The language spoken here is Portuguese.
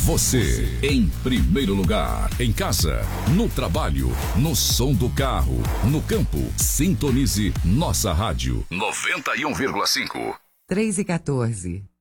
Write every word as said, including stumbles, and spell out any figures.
Você, em primeiro lugar. Em casa, no trabalho, no som do carro, no campo. Sintonize nossa rádio. noventa e um vírgula cinco. três e quatorze.